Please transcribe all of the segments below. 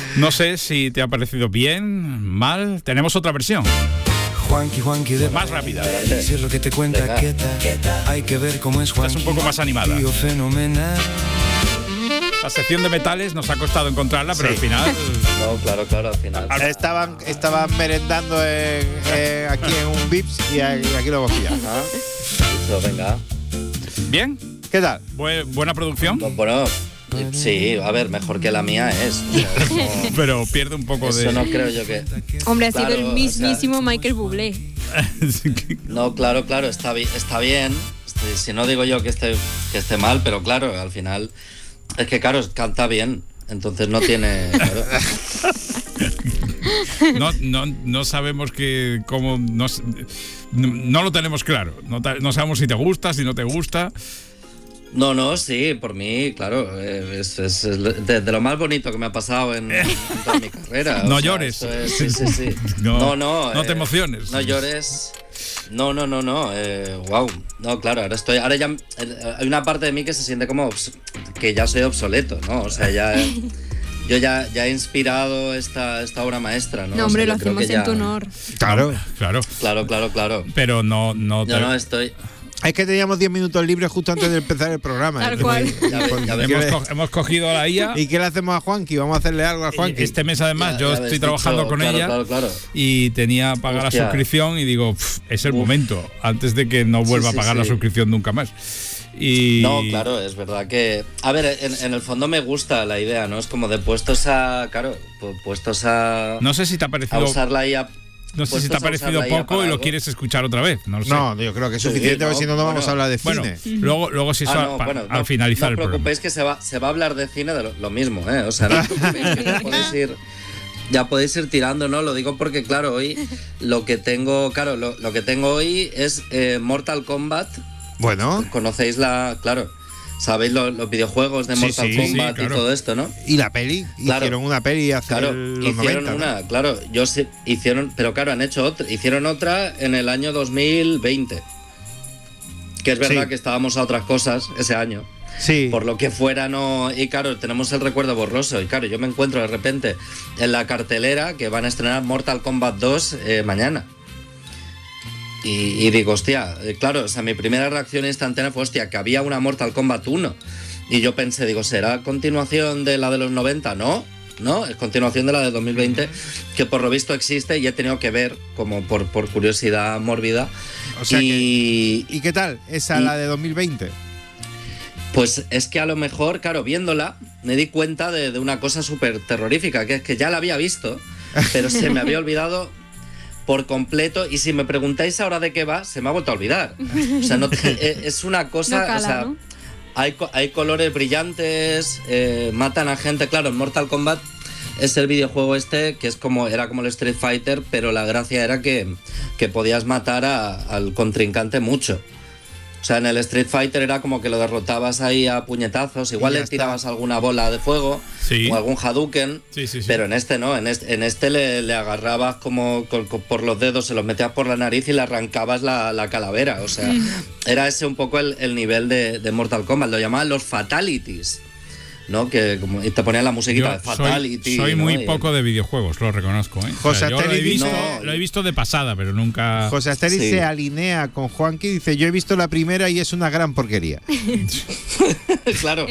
No sé si te ha parecido bien, mal. Tenemos otra versión. Juanqui de más rápida. Si es lo que te cuenta, quieta. Hay que ver cómo es Juanqui. Es un poco más animada. Tío fenomenal. La sección de metales nos ha costado encontrarla, pero al final. No, claro, al final. Estaban merendando aquí en un Vips y aquí lo hemos pillado. Eso, venga. ¿Bien? ¿Qué tal? ¿Buena producción? Bueno, sí, a ver, mejor que la mía es. O sea, no, pero pierde un poco eso de. no creo yo que. Hombre, ha Claro, sido el mismísimo o sea, Michael Bublé. No, claro, está bien. Si no digo yo que esté mal, pero claro, al final. Es que, claro, canta bien. Entonces no tiene. Claro. No sabemos cómo. No lo tenemos claro. No sabemos si te gusta, si no te gusta. No, sí, por mí, claro, es de lo más bonito que me ha pasado en toda mi carrera. No llores. Sí. No te emociones. No llores. No. Wow. No, claro, ahora ya hay una parte de mí que se siente como que ya soy obsoleto, ¿no? O sea, yo ya he inspirado esta obra maestra, ¿no? No, hombre, o sea, lo hacemos en tu honor. Claro. Pero no estoy. Es que teníamos 10 minutos libres justo antes de empezar el programa. Tal cual. Hemos cogido a la IA. ¿Y qué le hacemos a Juanqui? Vamos a hacerle algo a Juanqui. Este mes, además, yo estoy trabajando con ella. Claro. Y tenía que pagar la suscripción y digo, es el momento, antes de que no vuelva a pagar la suscripción nunca más. No, claro, es verdad que. A ver, en el fondo me gusta la idea, ¿no? Es como de puestos a. No sé si te ha parecido. A usar la IA. No sé si te ha parecido poco y lo quieres escuchar otra vez. No lo sé. No, yo creo que es suficiente, porque si no vamos a hablar de cine. Luego si eso al finalizar el programa. No os preocupéis que se va a hablar de cine de lo mismo, ¿eh? O sea, no os preocupéis que ya podéis ir tirando, ¿no? Lo digo porque, claro, hoy lo que tengo hoy es Mortal Kombat. Bueno. ¿Conocéis sabéis los videojuegos de Mortal Kombat y todo esto, ¿no? Y la peli, hicieron una peli hace los 90, una, ¿no? Claro, hicieron, pero claro, hicieron otra en el año 2020. Que es verdad que estábamos a otras cosas ese año. Sí. Por lo que fuera, no. Y claro, tenemos el recuerdo borroso. Y claro, yo me encuentro de repente en la cartelera que van a estrenar Mortal Kombat 2 mañana. Y digo, hostia, claro, o sea, mi primera reacción instantánea fue, hostia, que había una Mortal Kombat 1. Y yo pensé, digo, ¿será continuación de la de los 90? No, es continuación de la de 2020, que por lo visto existe y he tenido que ver, como por curiosidad mórbida. O sea ¿Y qué tal la de 2020? Pues es que a lo mejor, claro, viéndola, me di cuenta de una cosa súper terrorífica, que es que ya la había visto, pero se me había olvidado por completo, y si me preguntáis ahora de qué va, se me ha vuelto a olvidar. O sea, es una cosa, no cala, o sea, ¿no? hay colores brillantes, matan a gente. Claro, en Mortal Kombat es el videojuego que era como el Street Fighter, pero la gracia era que podías matar al contrincante mucho. O sea, en el Street Fighter era como que lo derrotabas ahí a puñetazos, igual le tirabas alguna bola de fuego o algún Hadouken, pero en este no, en este le agarrabas como por los dedos, se los metías por la nariz y le arrancabas la calavera. O sea, era ese un poco el nivel de Mortal Kombat, lo llamaban los Fatalities, ¿no? Y te ponían la musiquita de Fatality. Soy ¿no? muy poco de videojuegos, lo reconozco, ¿eh? José Asteri lo he visto de pasada, pero nunca. José Asteri se alinea con Juanqui y dice: yo he visto la primera y es una gran porquería. Claro.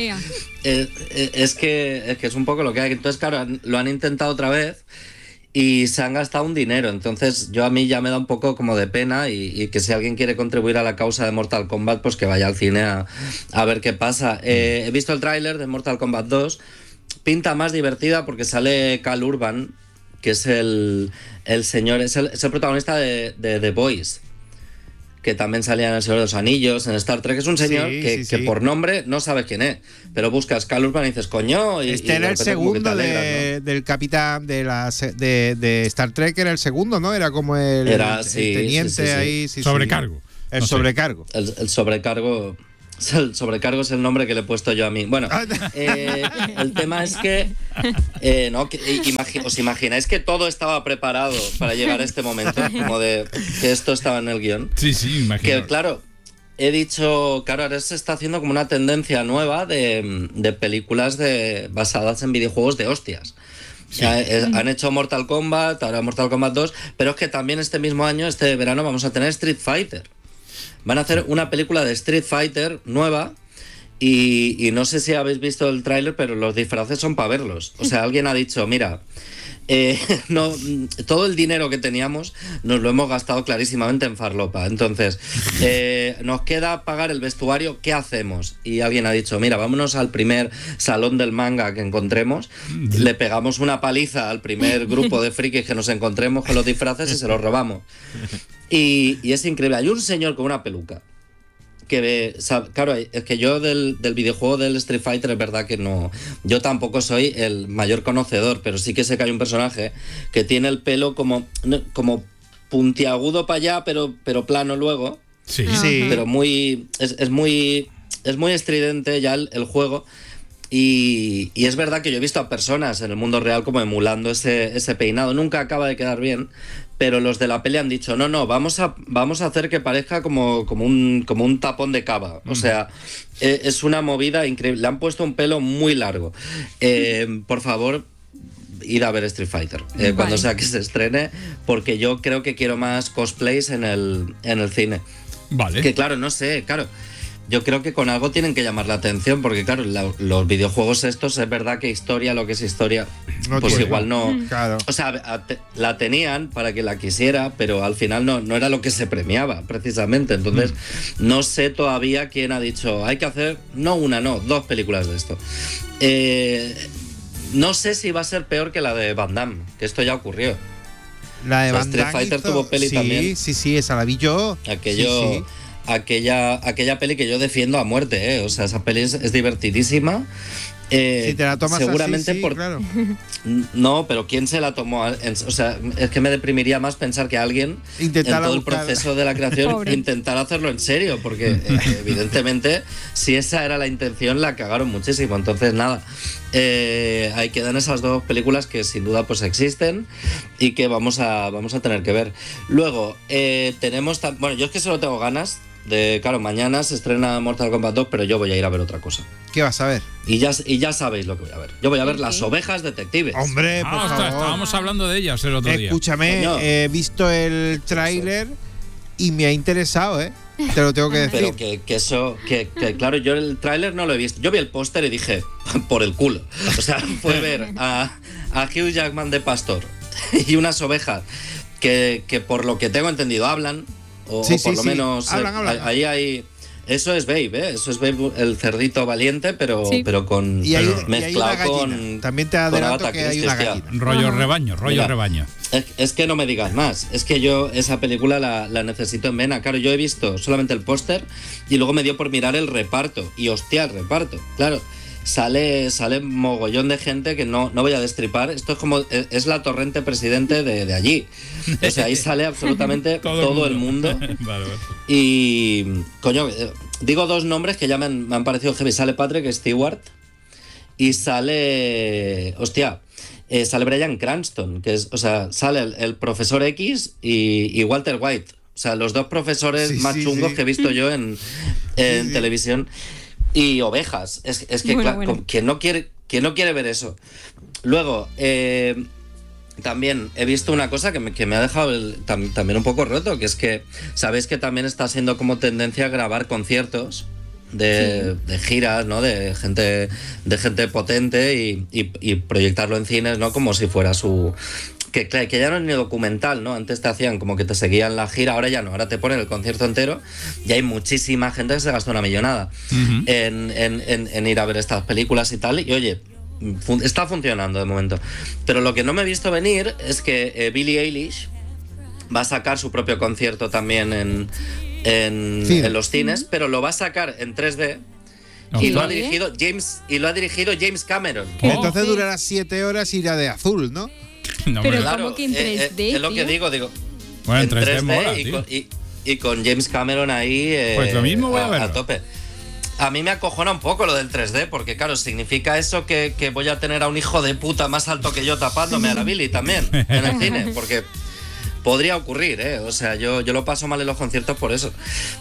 Es que es un poco lo que hay. Entonces, claro, lo han intentado otra vez y se han gastado un dinero. Entonces, a mí ya me da un poco como de pena y que si alguien quiere contribuir a la causa de Mortal Kombat, pues que vaya al cine a ver qué pasa. He visto el tráiler de Mortal Kombat 2. Pinta más divertida porque sale Cal Urban, que es el señor, es el protagonista de The Boys, que también salía en El Señor de los Anillos, en Star Trek. Es un señor que por nombre no sabes quién es, pero buscas Cal Urban y dices, coño. Era el segundo del capitán de Star Trek, era el segundo, ¿no? Era como el teniente ahí. Sobrecargo. El sobrecargo. El sobrecargo. El sobrecargo es el nombre que le he puesto yo a mí. Bueno, el tema es que os imagináis que todo estaba preparado para llegar a este momento, como de que esto estaba en el guión. Sí, imagino. Que claro, he dicho, claro, ahora se está haciendo como una tendencia nueva de películas basadas en videojuegos de hostias. Sí. Han hecho Mortal Kombat, ahora Mortal Kombat 2, pero es que también este mismo año, este verano, vamos a tener Street Fighter. Van a hacer una película de Street Fighter nueva y no sé si habéis visto el tráiler, pero los disfraces son para verlos. O sea, alguien ha dicho, mira, no, todo el dinero que teníamos nos lo hemos gastado clarísimamente en farlopa. Entonces, nos queda pagar el vestuario, ¿qué hacemos? Y alguien ha dicho, mira, vámonos al primer salón del manga que encontremos, le pegamos una paliza al primer grupo de frikis que nos encontremos con los disfraces y se los robamos. Y es increíble. Hay un señor con una peluca que ve, claro, es que yo del videojuego del Street Fighter es verdad que no, yo tampoco soy el mayor conocedor, pero sí que sé que hay un personaje que tiene el pelo como puntiagudo para allá, pero plano luego. Sí. Pero muy es muy estridente ya el juego. Y es verdad que yo he visto a personas en el mundo real como emulando ese peinado. Nunca acaba de quedar bien, pero los de la peli han dicho, no, vamos a hacer que parezca como un tapón de cava. O sea, es una movida increíble. Le han puesto un pelo muy largo. Por favor, id a ver Street Fighter cuando sea que se estrene, porque yo creo que quiero más cosplays en el cine. Vale. Que claro, no sé, claro. Yo creo que con algo tienen que llamar la atención, porque claro, los videojuegos estos, es verdad que historia, lo que es historia, no pues igual no. Claro. O sea, la tenían para que la quisiera, pero al final no era lo que se premiaba, precisamente. Entonces, no sé todavía quién ha dicho, hay que hacer, dos películas de esto. No sé si va a ser peor que la de Van Damme, que esto ya ocurrió. La de Van Street Damme Fighter tuvo peli también. Sí, esa la vi yo. Aquello... Sí. Aquella peli que yo defiendo a muerte, o sea, esa peli es divertidísima. Si te la tomas seguramente así, sí, claro. No, pero ¿quién se la tomó? O sea, es que me deprimiría más pensar que alguien Intentara en todo buscar... el proceso de la creación intentara hacerlo en serio, porque evidentemente si esa era la intención la cagaron muchísimo. Entonces nada, ahí quedan esas dos películas que sin duda pues existen y que vamos a tener que ver. Luego tenemos, bueno, yo es que solo tengo ganas de, claro, mañana se estrena Mortal Kombat 2, pero yo voy a ir a ver otra cosa. ¿Qué vas a ver? Y ya sabéis lo que voy a ver. Yo voy a ver Las Ovejas Detectives. Hombre, por favor. Estábamos hablando de ellas el otro día. Escúchame, he visto el tráiler y me ha interesado, te lo tengo que decir. Pero que claro, yo el tráiler no lo he visto. Yo vi el póster y dije, por el culo. O sea, fue ver a Hugh Jackman de pastor y unas ovejas que por lo que tengo entendido hablan. O por lo menos hablan. Ahí hay. Eso es Babe, Eso es Babe, el cerdito valiente, pero con mezclado con. También te adelanto que hay una gallina. Rollo rebaño. Es que no me digas más. Es que yo esa película la necesito en vena. Claro, yo he visto solamente el póster y luego me dio por mirar el reparto. Y hostia, el reparto. Claro. Sale mogollón de gente que no voy a destripar. Esto es como es la Torrente presidente de allí. O sea, ahí sale absolutamente todo el mundo. Vale. Y coño, digo dos nombres que ya me han parecido heavy. Sale Patrick Stewart y sale sale Bryan Cranston, que es, o sea, sale el profesor X y Walter White. O sea, los dos profesores más chungos que he visto yo en televisión. Y ovejas, es que bueno. ¿Quién no quiere ver eso? Luego, también he visto una cosa que me ha dejado también un poco roto, que es que sabéis que también está siendo como tendencia a grabar conciertos de giras, ¿no? De gente potente y proyectarlo en cines, ¿no? Como si fuera su... Que ya no es ni documental, ¿no? Antes te hacían como que te seguían la gira, ahora ya no, ahora te ponen el concierto entero y hay muchísima gente que se gastó una millonada en ir a ver estas películas y tal, y oye, está funcionando de momento. Pero lo que no me he visto venir es que Billie Eilish va a sacar su propio concierto también en los cines, pero lo va a sacar en 3D. Y lo ha dirigido James Cameron. Entonces durará 7 horas y irá de azul, ¿no? No, pero claro, como que en 3D, es lo que digo. Bueno, en 3D mola, y con James Cameron ahí pues lo mismo voy a tope. A mí me acojona un poco lo del 3D, porque claro, significa eso que voy a tener a un hijo de puta más alto que yo tapándome a la Billy también en el cine, porque podría ocurrir, o sea, yo lo paso mal en los conciertos por eso.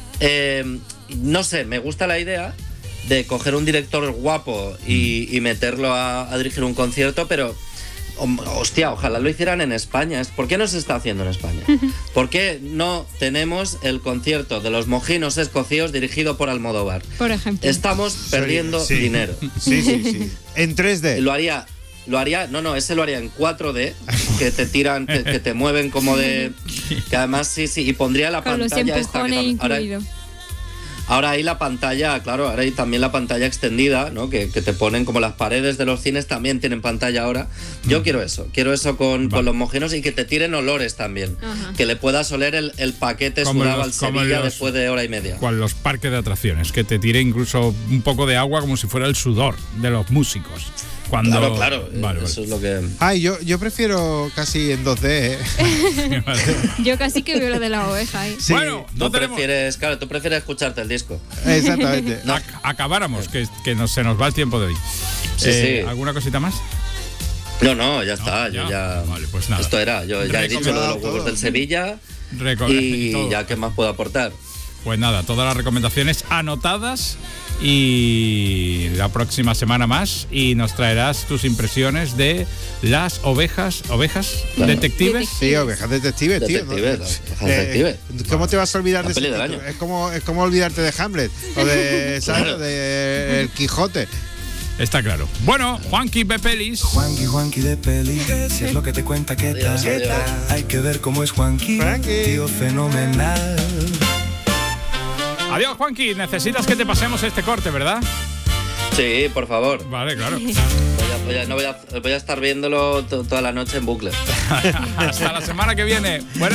No sé, me gusta la idea de coger un director guapo y meterlo a dirigir un concierto, pero hostia, ojalá lo hicieran en España. ¿Por qué no se está haciendo en España? ¿Por qué no tenemos el concierto de los mojinos escocíos dirigido por Almodóvar? Por ejemplo. Estamos perdiendo dinero. Sí. En 3D. Lo haría, ese lo haría en 4D, que te tiran, que te mueven como de... Que además, sí, y pondría la con pantalla los empujones incluido. Ahora hay la pantalla, claro, ahora hay también la pantalla extendida, ¿no? Que te ponen como las paredes de los cines también tienen pantalla ahora. Yo quiero eso con los mojinos y que te tiren olores también. Ajá. Que le puedas oler el paquete sudado al Sevilla después de hora y media. Con los parques de atracciones, que te tire incluso un poco de agua como si fuera el sudor de los músicos. Claro, vale. Eso es lo que... Ay, yo prefiero casi en 2D, ¿eh? Yo casi que veo lo de la oveja, ¿eh? Sí. Bueno, tú prefieres escucharte el disco. Exactamente. No. Acabáramos, que se nos va el tiempo de hoy. Sí. ¿Alguna cosita más? No, ya está. Yo ya... Vale, pues nada. Esto era. Yo ya he dicho lo de los huevos del Sevilla. Y ya, ¿qué más puedo aportar? Pues nada, todas las recomendaciones anotadas y la próxima semana más y nos traerás tus impresiones de las ovejas detectives. Sí, ovejas detectives, tío. Detectives. ¿Cómo te vas a olvidar la de peli ese del título? año. Es como olvidarte de Hamlet o de, ¿sabes? de El Quijote. Está claro. Bueno, Juanqui de Pelis. Juanqui de Pelis. Si es lo que te cuenta, ¿qué tal? Hay que ver cómo es Juanqui. Tío fenomenal. Adiós, Juanqui. Necesitas que te pasemos este corte, ¿verdad? Sí, por favor. Vale, claro. Voy a estar viéndolo toda la noche en bucle. Hasta la semana que viene. Buenas